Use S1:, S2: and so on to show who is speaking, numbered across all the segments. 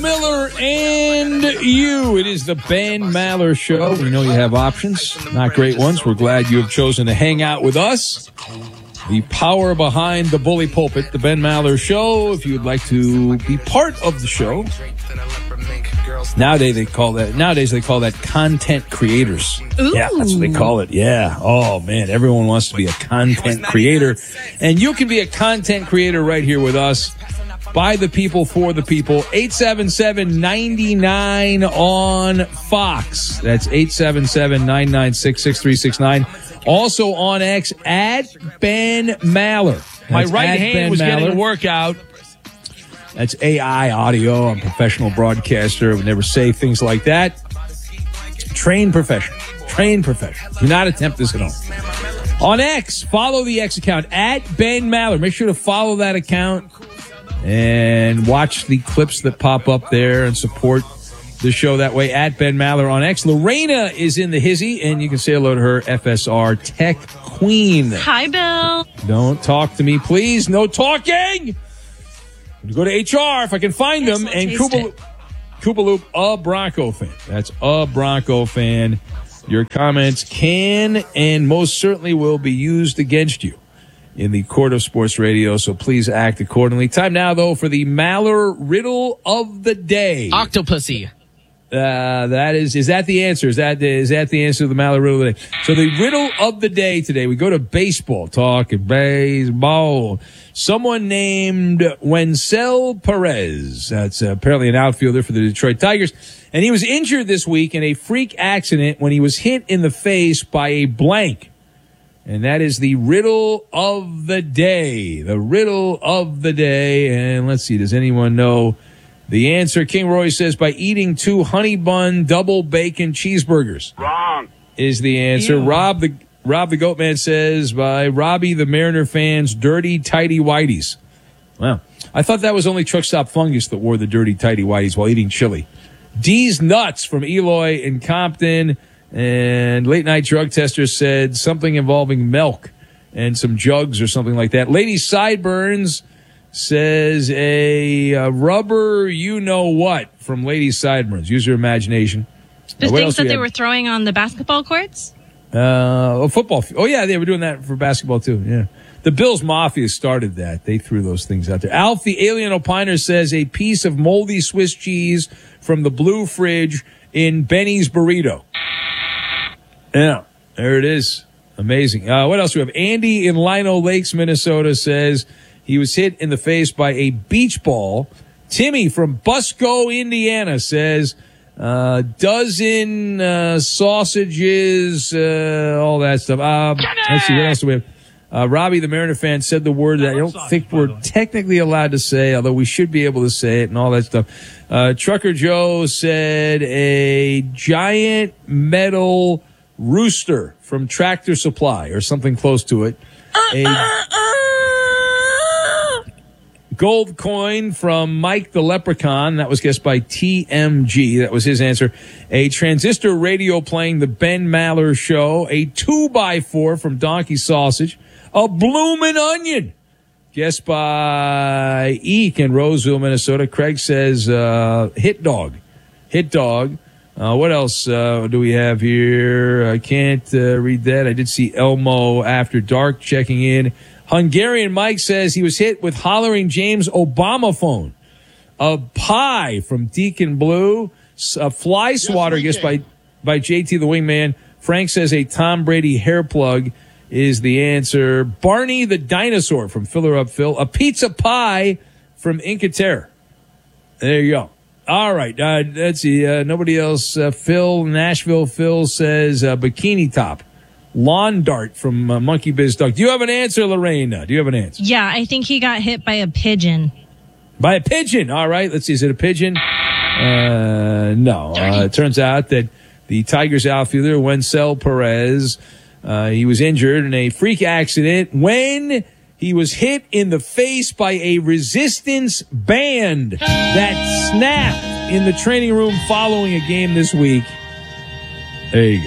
S1: Miller and you. It is the Ben Maller Show. We know you have options, not great ones. We're glad you have chosen to hang out with us. The power behind the bully pulpit, the Ben Maller Show. If you'd like to be part of the show, nowadays they call that content creators.
S2: Ooh.
S1: Yeah, that's what they call it. Yeah. Oh man, everyone wants to be a content creator, and you can be a content creator right here with us. By the people, for the people. 877-99 on Fox. That's 877-996-6369. Also on X, at Ben Maller.
S3: My
S1: That's
S3: right
S1: at
S3: hand
S1: Ben
S3: was getting
S1: Maller.
S3: a workout.
S1: That's AI audio. I'm a professional broadcaster. I would never say things like that. Trained professional. Do not attempt this at home. On X, follow the X account, at Ben Maller. Make sure to follow that account and watch the clips that pop up there and support the show that way, at Ben Maller on X. Lorena is in the hizzy, and you can say hello to her, FSR Tech Queen.
S2: Hi, Bill.
S1: Don't talk to me, please. No talking. Go to HR if I can find them. And Koopaloop, a Bronco fan. That's a Bronco fan. Your comments can and most certainly will be used against you in the court of sports radio, so please act accordingly. Time now, though, for the Maller Riddle of the Day.
S3: Octopussy.
S1: Is that the answer? Is that the answer to the Maller Riddle of the Day? So the riddle of the day today, we go to baseball, talking baseball. Someone named Wencel Perez, that's apparently an outfielder for the Detroit Tigers, and he was injured this week in a freak accident when he was hit in the face by a blank. And that is the riddle of the day. The riddle of the day. And let's see, does anyone know the answer? King Roy says by eating 2 honey bun double bacon cheeseburgers.
S4: Wrong.
S1: Is the answer.
S2: Ew.
S1: Rob the Goatman says by Robbie the Mariner fans dirty tighty whities. Wow. I thought that was only Truck Stop Fungus that wore the dirty tighty whities while eating chili. D's Nuts from Eloy and Compton. And Late Night Drug Tester said something involving milk and some jugs or something like that. Lady Sideburns says a rubber you-know-what from Lady Sideburns. Use your imagination.
S2: The things that they were throwing on the basketball courts?
S1: Football. Oh, yeah, they were doing that for basketball, too. Yeah. The Bills Mafia started that. They threw those things out there. Alf, the Alien Opiner, says a piece of moldy Swiss cheese from the blue fridge in Benny's Burrito. Yeah, there it is. Amazing. What else do we have? Andy in Lino Lakes, Minnesota says he was hit in the face by a beach ball. Timmy from Busco, Indiana says dozen sausages, all that stuff. Let's see, what else do we have? Robbie, the Mariner fan, said the word that I don't think we're technically allowed to say, although we should be able to say it and all that stuff. Trucker Joe said a giant metal rooster from Tractor Supply or something close to it. A gold coin from Mike the Leprechaun. That was guessed by TMG. That was his answer. A transistor radio playing the Ben Maller Show. A 2x4 from Donkey Sausage. A bloomin' onion. Guessed by Eek in Roseville, Minnesota. Craig says hit dog. Hit dog. What else do we have here? I can't read that. I did see Elmo After Dark checking in. Hungarian Mike says he was hit with Hollering James Obama phone. A pie from Deacon Blue. A fly swatter guessed by JT the Wingman. Frank says a Tom Brady hair plug is the answer. Barney the Dinosaur from Filler Up Phil. A pizza pie from Inca Terror. There you go. All right, let's see. Nobody else. Nashville Phil says bikini top. Lawn dart from Monkey Biz Dog. Do you have an answer, Lorena? Do you have an answer?
S2: Yeah, I think he got hit by a pigeon.
S1: By a pigeon. All right, let's see. Is it a pigeon? No. It turns out that the Tigers outfielder, Wencel Perez, he was injured in a freak accident when he was hit in the face by a resistance band that snapped in the training room following a game this week. There you go.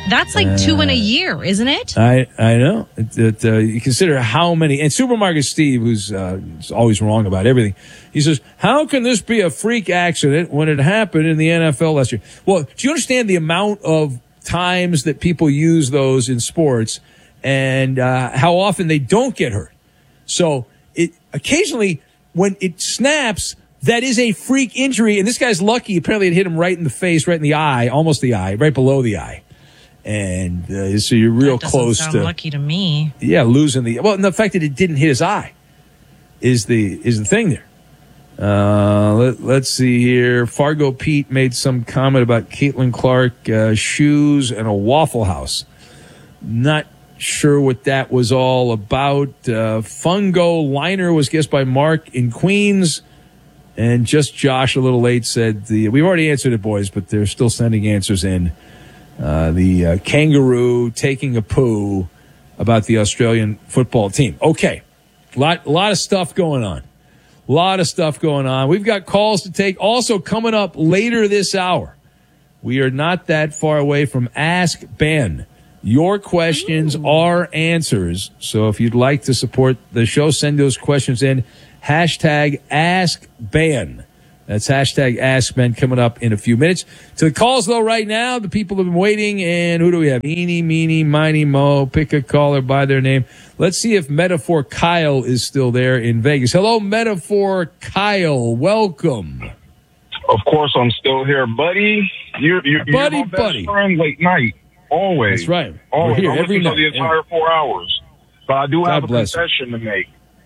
S2: That's like 2 in a year, isn't it?
S1: I know. You consider how many, and Supermarket Steve, who's always wrong about everything, he says, how can this be a freak accident when it happened in the NFL last year? Well, do you understand the amount of times that people use those in sports and how often they don't get hurt? So it occasionally, when it snaps, that is a freak injury. And this guy's lucky. Apparently it hit him right in the face, right in the eye, almost the eye, right below the eye. And so you're real close to
S2: lucky to me.
S1: Yeah, losing and the fact that it didn't hit his eye is the thing there. Let's see here. Fargo Pete made some comment about Caitlin Clark shoes and a Waffle House. Not sure what that was all about. Fungo Liner was guessed by Mark in Queens. And just Josh a little late said we've already answered it, boys, but they're still sending answers in. The kangaroo taking a poo about the Australian football team. Okay. Lot of stuff going on. We've got calls to take. Also coming up later this hour, we are not that far away from Ask Ben. Your questions are answers. So if you'd like to support the show, send those questions in. Hashtag AskBen. That's hashtag AskBen coming up in a few minutes. To the calls, though, right now, the people have been waiting. And who do we have? Eeny, meeny, miny, mo. Pick a caller by their name. Let's see if Metaphor Kyle is still there in Vegas. Hello, Metaphor Kyle. Welcome.
S3: Of course, I'm still here, buddy. You're my best friend late night. Always.
S1: That's right.
S3: Always.
S1: We're here every night.
S3: The entire 4 hours. But I do have a confession to make.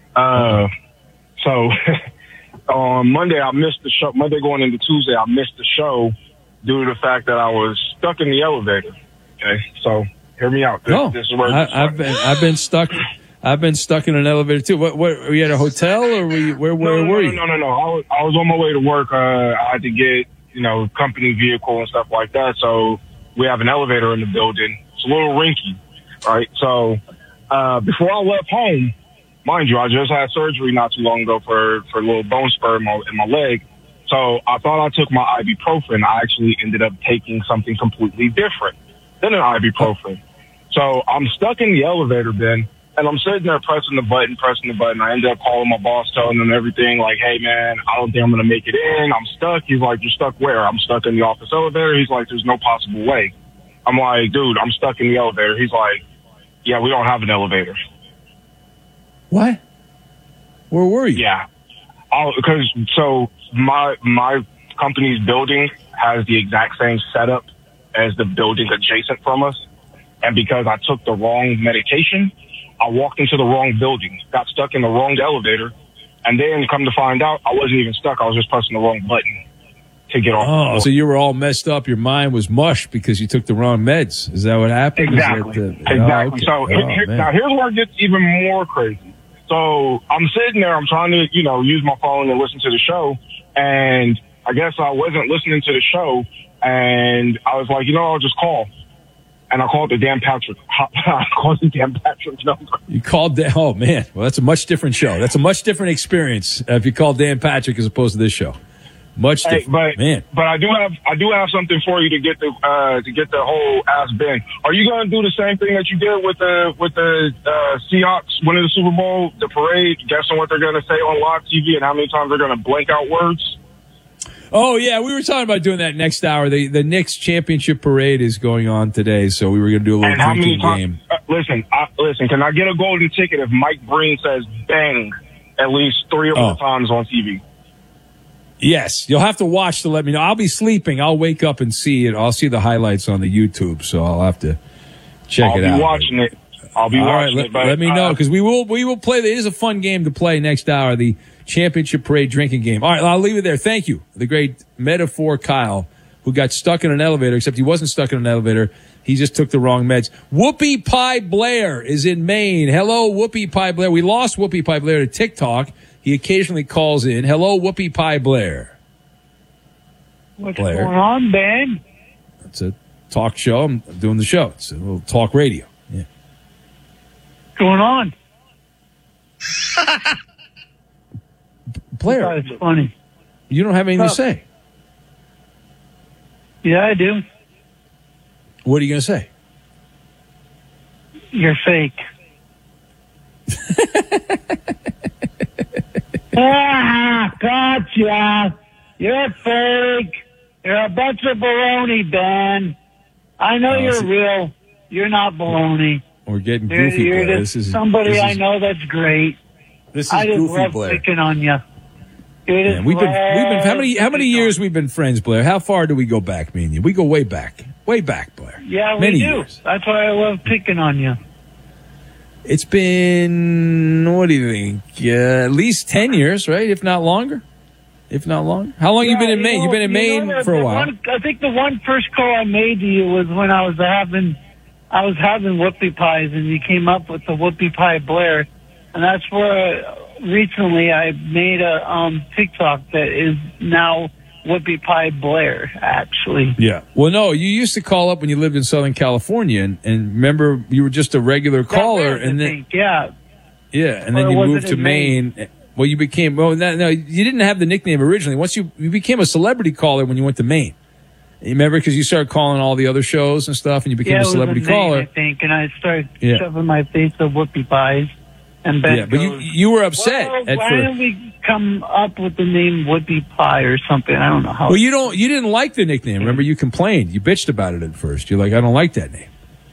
S3: So on Monday, I missed the show. Monday going into Tuesday, I missed the show due to the fact that I was stuck in the elevator. Okay, so hear me out. This is where
S1: I've been stuck. I've been stuck in an elevator too. What were you at a hotel or where were you?
S3: No. I was on my way to work. I had to get company vehicle and stuff like that. So we have an elevator in the building. It's a little rinky, right? So before I left home. Mind you, I just had surgery not too long ago for a little bone spur in my leg. So I thought I took my ibuprofen. I actually ended up taking something completely different than an ibuprofen. So I'm stuck in the elevator, Ben, and I'm sitting there pressing the button. I ended up calling my boss, telling him everything like, hey, man, I don't think I'm going to make it in. I'm stuck. He's like, you're stuck where? I'm stuck in the office elevator. He's like, there's no possible way. I'm like, dude, I'm stuck in the elevator. He's like, yeah, we don't have an elevator.
S1: What? Where were you?
S3: Yeah. Because my company's building has the exact same setup as the building adjacent from us. And because I took the wrong medication, I walked into the wrong building, got stuck in the wrong elevator, and then come to find out I wasn't even stuck. I was just pressing the wrong button to get off.
S1: Oh, so you were all messed up. Your mind was mush because you took the wrong meds. Is that what happened?
S3: Exactly. Exactly.
S1: Oh, okay.
S3: So now here's where it gets even more crazy. So I'm sitting there, I'm trying to, use my phone and listen to the show. And I guess I wasn't listening to the show. And I was like, I'll just call. And I called the Dan Patrick. I called the Dan Patrick number.
S1: You called Dan? Oh, man. Well, that's a much different show. That's a much different experience if you call Dan Patrick as opposed to this show. Much different, man.
S3: But I do have something for you to get the whole Ask Ben. Are you going to do the same thing that you did with the Seahawks winning the Super Bowl, the parade, guessing what they're going to say on live TV and how many times they're going to blank out words?
S1: Oh yeah, we were talking about doing that next hour. The Knicks championship parade is going on today, so we were going to do a little drinking game.
S3: Listen. Can I get a golden ticket if Mike Breen says "bang" at least 3 or 4 times on TV?
S1: Yes, you'll have to watch to let me know. I'll be sleeping. I'll wake up and see it. I'll see the highlights on the YouTube, so I'll have to check it out.
S3: I'll be watching it.
S1: All right, let me know because we will play. It is a fun game to play next hour. The championship parade drinking game. All right, I'll leave it there. Thank you, the great Metaphor Kyle, who got stuck in an elevator. Except he wasn't stuck in an elevator. He just took the wrong meds. Whoopi Pie Blair is in Maine. Hello, Whoopi Pie Blair. We lost Whoopi Pie Blair to TikTok. He occasionally calls in. Hello, Whoopi Pie Blair.
S4: What's going on, Ben?
S1: It's a talk show. I'm doing the show. It's a little talk radio. Yeah.
S4: What's going on?
S1: Blair.
S4: That's funny.
S1: You don't have anything to say.
S4: Yeah, I do.
S1: What are you going to say?
S4: You're fake. Gotcha. You're fake. You're a bunch of baloney, Ben. I know you're real. You're not baloney.
S1: We're getting goofy,
S4: You're
S1: Blair.
S4: just somebody I know that's great.
S1: This is
S4: I just
S1: goofy,
S4: love
S1: Blair.
S4: picking on you.
S1: Man, we've been how many years we've been friends, Blair? How far do we go back, me and you? We go way back, Blair.
S4: Yeah,
S1: Many
S4: we do.
S1: years.
S4: That's why I love picking on you.
S1: It's been, what do you think? At least 10 years, right? If not longer. How long you been in Maine? You've been in Maine for a while.
S4: I think the one first call I made to you was when I was having whoopie pies, and you came up with the whoopie pie Blair, and that's where recently I made a TikTok that is now whoopie pie Blair, actually.
S1: Yeah. Well, no, you used to call up when you lived in Southern California, and remember you were just a regular caller, and then
S4: yeah,
S1: and then
S4: Or
S1: you
S4: was
S1: moved
S4: it
S1: to
S4: in
S1: Maine. Well, you became no, you didn't have the nickname originally. Once you became a celebrity caller when you went to Maine. You remember, because you started calling all the other shows and stuff, and you became a celebrity
S4: it was in Maine,
S1: caller.
S4: I think, and I started shoving my face of whoopie pies. And Ben
S1: but
S4: goes,
S1: you were upset at
S4: why
S1: first.
S4: didn't we come up with the name Whoopie Pie or something? I don't know how.
S1: Well, you didn't like the nickname. Remember, you complained. You bitched about it at first. You're like, I don't like that name.